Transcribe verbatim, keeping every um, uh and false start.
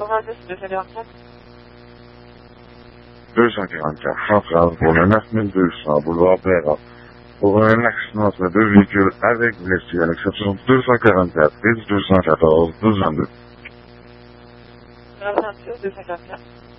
deux cent quarante-quatre. deux cent quarante-quatre, centrale pour le neuf mille deux cents, boulevard Perra. Pour un accident entre deux véhicules avec blessés, à l'exception du deux cent quarante-quatre et du deux cent quatorze, douze vingt-deux. deux cent quarante-quatre.